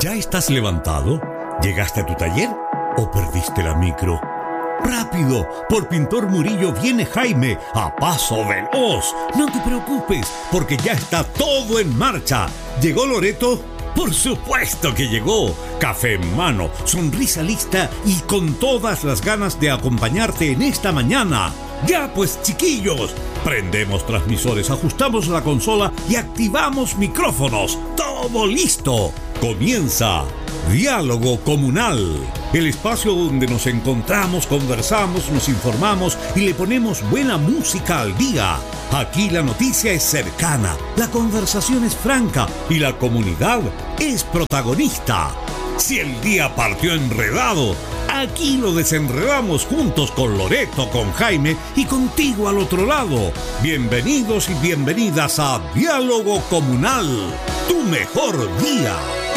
¿Ya estás levantado? ¿Llegaste a tu taller? ¿O perdiste la micro? ¡Rápido! Por Pintor Murillo viene Jaime a paso veloz. No te preocupes, porque ya está todo en marcha. ¿Llegó Loreto? ¡Por supuesto que llegó! Café en mano, sonrisa lista y con todas las ganas de acompañarte en esta mañana. ¡Ya pues, chiquillos! Prendemos transmisores, ajustamos la consola y activamos micrófonos. ¡Todo listo! Comienza Diálogo Comunal, el espacio donde nos encontramos, conversamos, nos informamos y le ponemos buena música al día. Aquí la noticia es cercana, la conversación es franca y la comunidad es protagonista. Si el día partió enredado, aquí lo desenredamos juntos con Loreto, con Jaime y contigo al otro lado. Bienvenidos y bienvenidas a Diálogo Comunal, tu mejor día.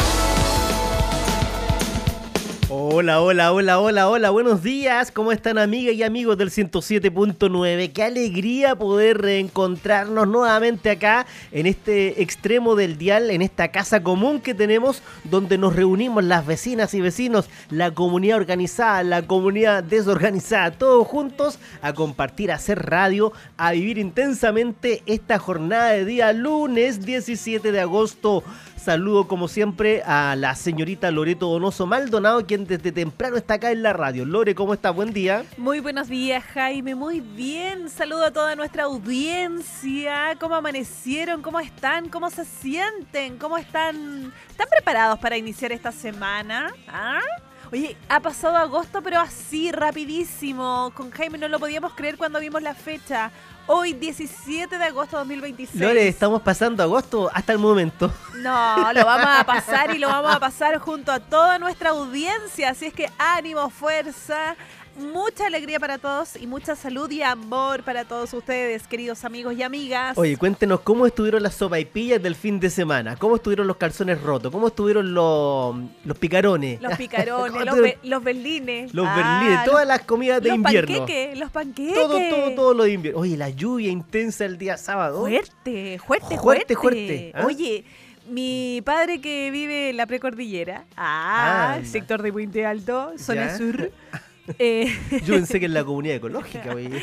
Hola, buenos días, ¿cómo están amigas y amigos del 107.9? Qué alegría poder reencontrarnos nuevamente acá en este extremo del dial, en esta casa común que tenemos, donde nos reunimos las vecinas y vecinos, la comunidad organizada, la comunidad desorganizada, todos juntos a compartir, a hacer radio, a vivir intensamente esta jornada de día lunes 17 de agosto. Saludo como siempre a la señorita Loreto Donoso Maldonado, quien desde temprano está acá en la radio. Lore, ¿cómo estás? Buen día. Muy buenos días, Jaime. Muy bien. Saludo a toda nuestra audiencia. ¿Cómo amanecieron? ¿Cómo están? ¿Cómo se sienten? ¿Cómo están? ¿Están preparados para iniciar esta semana? ¿Ah? Oye, ha pasado agosto, pero así, rapidísimo. Con Jaime no lo podíamos creer cuando vimos la fecha. Hoy, 17 de agosto de 2026. Lore, estamos pasando agosto hasta el momento. No, lo vamos a pasar y lo vamos a pasar junto a toda nuestra audiencia. Así es que ánimo, fuerza, mucha alegría para todos y mucha salud y amor para todos ustedes, queridos amigos y amigas. Oye, cuéntenos cómo estuvieron las sopaipillas del fin de semana, cómo estuvieron los calzones rotos, cómo estuvieron los picarones. Los picarones, los berlines. Los berlines, todas las comidas de invierno. Los panqueques. Todo lo de invierno. Oye, la lluvia intensa el día sábado. Fuerte. ¿Ah? Oye, mi padre que vive en la precordillera, sector de Puente Alto, zona ¿Ya? sur. Yo pensé que en la comunidad ecológica, oye.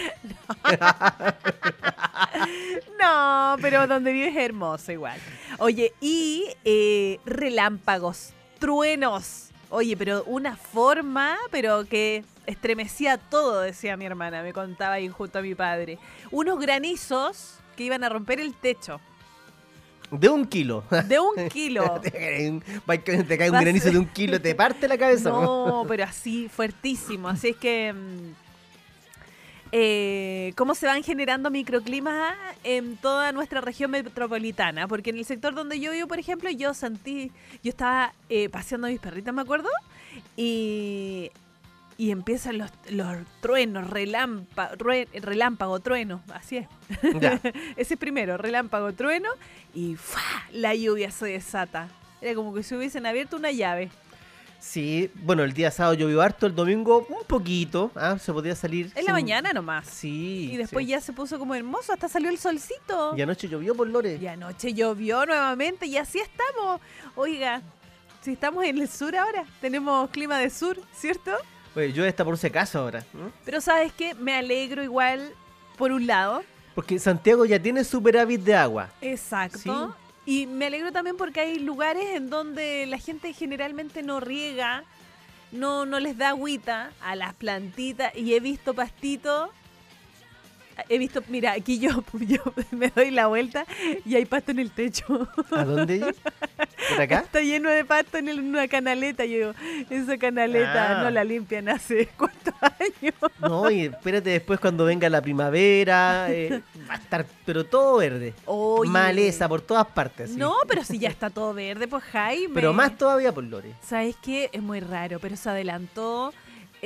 No, pero donde vive es hermoso igual. Oye, y relámpagos, truenos. Oye, pero una forma, pero que estremecía todo, decía mi hermana, me contaba ahí junto a mi padre. Unos granizos que iban a romper el techo. De 1 kilo. De 1 kilo. Te cae un granizo de 1 kilo, te parte la cabeza. No, pero así, fuertísimo. Así es que cómo se van generando microclimas en toda nuestra región metropolitana. Porque en el sector donde yo vivo, por ejemplo, yo estaba paseando a mis perritas, me acuerdo, y empiezan los truenos, relámpago, trueno, así es. Ya. Ese es primero, relámpago, trueno, y ¡fua! La lluvia se desata. Era como que se hubiesen abierto una llave. Sí, bueno, el día sábado llovió harto, el domingo un poquito, se podía salir. En la mañana nomás. Sí. Y después ya se puso como hermoso, hasta salió el solcito. Y anoche llovió por Lore. Y anoche llovió nuevamente y así estamos. Oiga, si estamos en el sur ahora, tenemos clima de sur, ¿cierto? Oye, llueve hasta por si acaso ahora. Pero ¿sabes qué? Me alegro igual, por un lado. Porque Santiago ya tiene superávit de agua. Exacto. Sí. Y me alegro también porque hay lugares en donde la gente generalmente no riega, no les da agüita a las plantitas. Y he visto pastitos. Mira, aquí yo me doy la vuelta y hay pasto en el techo. ¿A dónde? ¿Por acá? Está lleno de pasto en una canaleta. Yo digo, esa canaleta no la limpian hace ¿cuántos años? No, y espérate después cuando venga la primavera, va a estar pero todo verde. Oye. Maleza por todas partes. ¿Sí? No, pero si ya está todo verde, pues Jaime. Pero más todavía por Lore. ¿Sabes qué? Es muy raro, pero se adelantó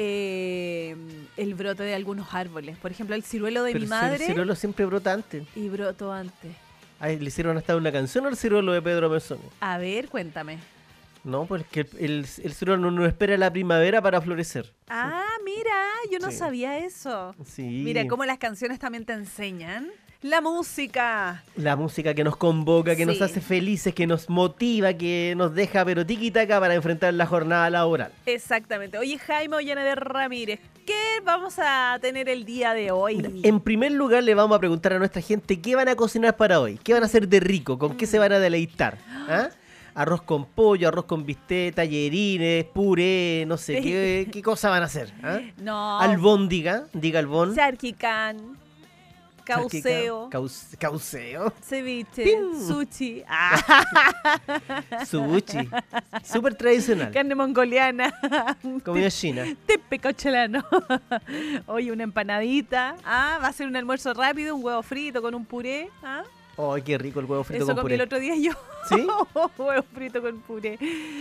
el brote de algunos árboles. Por ejemplo, el ciruelo de Pero mi si madre. el ciruelo siempre brota antes. Y brotó antes. ¿Le hicieron hasta una canción al ciruelo de Pedro Mesone? A ver, cuéntame. No, porque el ciruelo no espera la primavera para florecer. Ah, mira, yo no Sí. sabía eso. Sí. Mira, cómo las canciones también te enseñan. La música. La música que nos convoca, que nos Sí. hace felices, que nos motiva, que nos deja pero tiquitaca para enfrentar la jornada laboral. Exactamente. Oye, Jaime Ollana de Ramírez, ¿qué vamos a tener el día de hoy? En primer lugar le vamos a preguntar a nuestra gente qué van a cocinar para hoy, qué van a hacer de rico, con qué se van a deleitar. ¿Ah? Arroz con pollo, arroz con bistec, tallerines, puré, no sé, qué cosa van a hacer. ¿Ah? No. Albóndiga, diga albón. Charquicán. Cauceo. Cauceo. Ceviche. ¡Pim! Sushi. Sushi. Súper tradicional. Carne mongoliana. Comida china. Típico chileno. Oye, una empanadita. Va a ser un almuerzo rápido, un huevo frito con un puré. ¡Ay, qué rico el huevo frito Eso con comí el puré! otro día yo. ¿Sí? Huevo frito con puré.